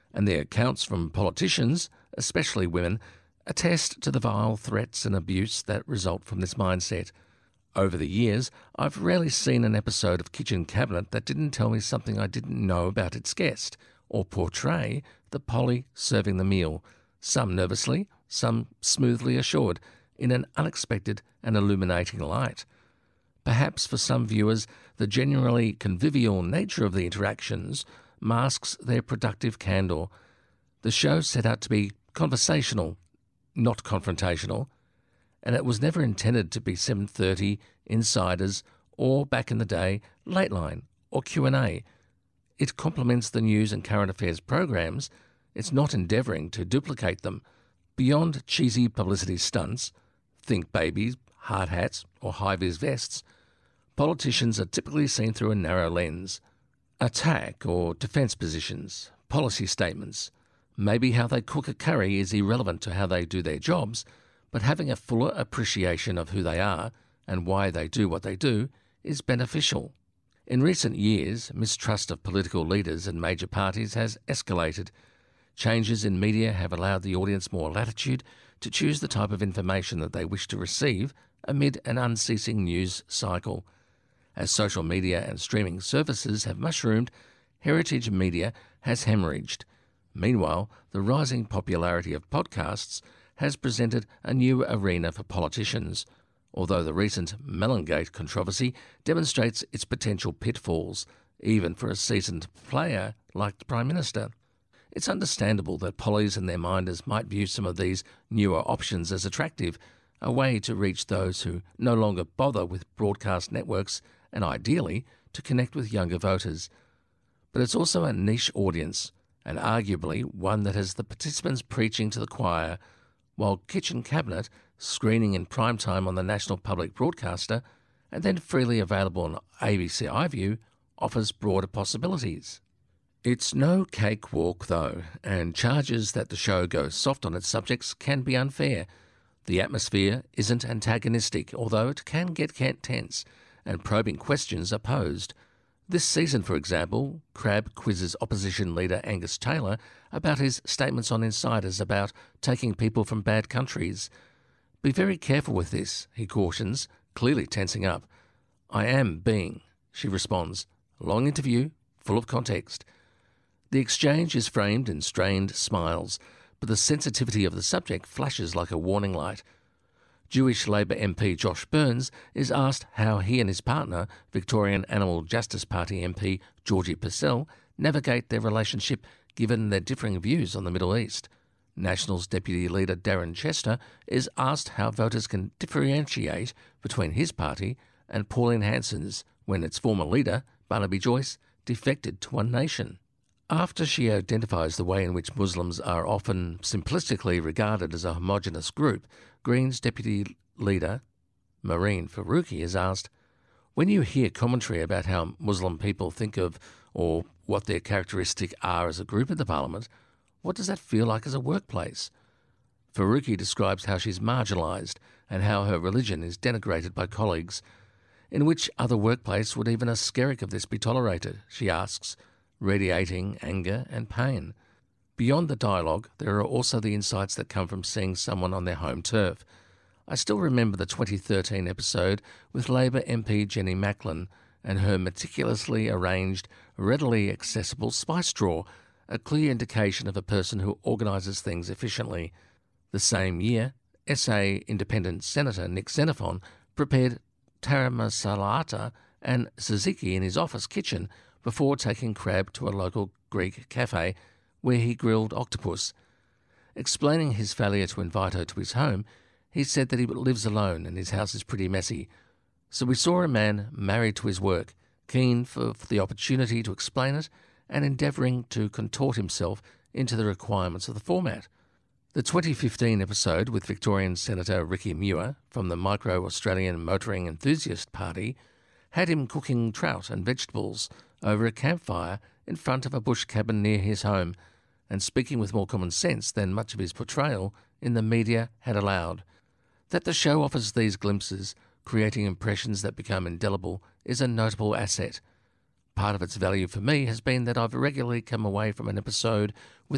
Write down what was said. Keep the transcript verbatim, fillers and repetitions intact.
And the accounts from politicians, especially women, attest to the vile threats and abuse that result from this mindset. Over the years, I've rarely seen an episode of Kitchen Cabinet that didn't tell me something I didn't know about its guest, or portray the Polly serving the meal, some nervously, some smoothly assured, in an unexpected and illuminating light. Perhaps for some viewers, the genuinely convivial nature of the interactions masks their productive candour. The show set out to be conversational, not confrontational, and it was never intended to be seven thirty, Insiders, or back in the day, Lateline or Q and A. It complements the news and current affairs programs. It's not endeavouring to duplicate them. Beyond cheesy publicity stunts, think babies, hard hats, or high-vis vests, politicians are typically seen through a narrow lens. Attack or defence positions, policy statements, maybe how they cook a curry is irrelevant to how they do their jobs, but having a fuller appreciation of who they are and why they do what they do is beneficial. In recent years, mistrust of political leaders and major parties has escalated. Changes in media have allowed the audience more latitude to choose the type of information that they wish to receive amid an unceasing news cycle. As social media and streaming services have mushroomed, heritage media has hemorrhaged. Meanwhile, the rising popularity of podcasts has presented a new arena for politicians, although the recent Mellongate controversy demonstrates its potential pitfalls, even for a seasoned player like the Prime Minister. It's understandable that pollies and their minders might view some of these newer options as attractive, a way to reach those who no longer bother with broadcast networks and ideally to connect with younger voters. But it's also a niche audience, and arguably one that has the participants preaching to the choir, while Kitchen Cabinet, screening in prime time on the national public broadcaster and then freely available on A B C iView, offers broader possibilities. It's no cakewalk though, and charges that the show goes soft on its subjects can be unfair. The atmosphere isn't antagonistic, although it can get tense, and probing questions are posed. This season, for example, Crab quizzes opposition leader Angus Taylor about his statements on Insiders about taking people from bad countries. Be very careful with this, he cautions, clearly tensing up. I am being, she responds. Long interview, full of context. The exchange is framed in strained smiles, but the sensitivity of the subject flashes like a warning light. Jewish Labor M P Josh Burns is asked how he and his partner, Victorian Animal Justice Party M P Georgie Purcell, navigate their relationship given their differing views on the Middle East. Nationals Deputy Leader Darren Chester is asked how voters can differentiate between his party and Pauline Hanson's when its former leader, Barnaby Joyce, defected to One Nation. After she identifies the way in which Muslims are often simplistically regarded as a homogenous group, Greens Deputy Leader Mehreen Faruqi is asked, when you hear commentary about how Muslim people think of or what their characteristics are as a group in the Parliament, what does that feel like as a workplace? Faruqi describes how she's marginalised and how her religion is denigrated by colleagues. In which other workplace would even a skerrick of this be tolerated, she asks, radiating anger and pain. Beyond the dialogue, there are also the insights that come from seeing someone on their home turf. I still remember the twenty thirteen episode with Labor M P Jenny Macklin and her meticulously arranged, readily accessible spice drawer, a clear indication of a person who organises things efficiently. The same year, S A Independent Senator Nick Xenophon prepared tara masalata and tzatziki in his office kitchen before taking Crab to a local Greek cafe where he grilled octopus. Explaining his failure to invite her to his home, he said that he lives alone and his house is pretty messy. So we saw a man married to his work, keen for, for the opportunity to explain it and endeavouring to contort himself into the requirements of the format. The twenty fifteen episode with Victorian Senator Ricky Muir from the Micro-Australian Motoring Enthusiast Party had him cooking trout and vegetables over a campfire in front of a bush cabin near his home and speaking with more common sense than much of his portrayal in the media had allowed. That the show offers these glimpses, creating impressions that become indelible, is a notable asset. Part of its value for me has been that I've regularly come away from an episode with